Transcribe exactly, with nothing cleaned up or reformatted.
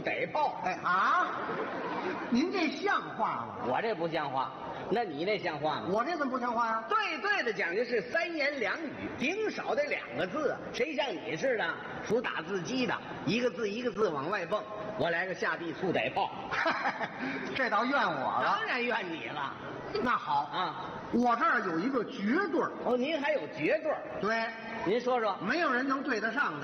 醋逮炮。 哎啊，您这像话吗？ 我这不像话，那你那像话吗？ 我这怎么不像话呀？ 对对的讲究是三言两语，顶少得两个字啊！谁像你似的属打字机的，一个字一个字往外蹦？我来个下地醋逮炮， 这倒怨我了。 当然怨你了。 那好啊， 我这儿有一个绝对儿。 哦，您还有绝对儿？ 对， 您说说。 没有人能对得上的。